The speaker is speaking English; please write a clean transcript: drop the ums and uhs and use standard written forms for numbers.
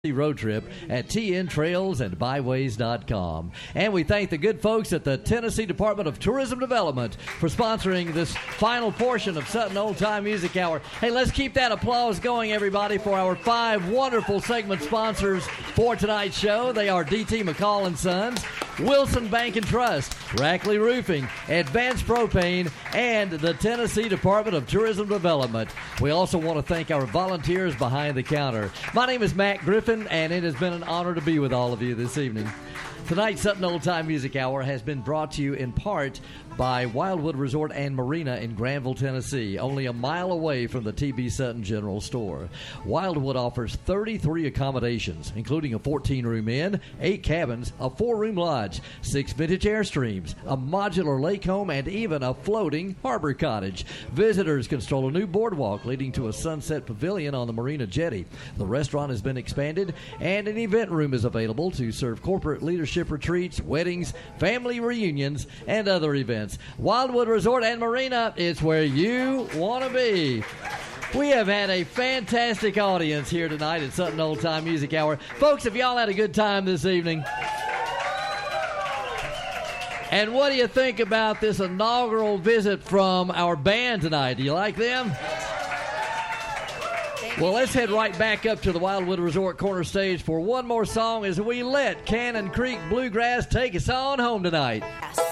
road trip at tntrailsandbyways.com. And we thank the good folks at the Tennessee Department of Tourism Development for sponsoring this final portion of Sutton Old Time Music Hour. Hey, let's keep that applause going, everybody, for our 5 wonderful segment sponsors for tonight's show. They are D.T. McCall and Sons, Wilson Bank and Trust, Rackley Roofing, Advanced Propane, and the Tennessee Department of Tourism Development. We also want to thank our volunteers behind the counter. My name is Matt Griffin, and it has been an honor to be with all of you this evening. Tonight's Sutton Old Time Music Hour has been brought to you in part by Wildwood Resort and Marina in Granville, Tennessee, only a mile away from the T.B. Sutton General Store. Wildwood offers 33 accommodations, including a 14-room inn, 8 cabins, a 4-room lodge, 6 vintage Airstreams, a modular lake home, and even a floating harbor cottage. Visitors can stroll a new boardwalk leading to a sunset pavilion on the Marina Jetty. The restaurant has been expanded, and an event room is available to serve corporate leadership retreats, weddings, family reunions, and other events. Wildwood Resort and Marina is where you want to be. We have had a fantastic audience here tonight at Sutton Old Time Music Hour. Folks, have y'all had a good time this evening? And what do you think about this inaugural visit from our band tonight? Do you like them? Well, let's head right back up to the Wildwood Resort corner stage for one more song as we let Cannon Creek Bluegrass take us on home tonight.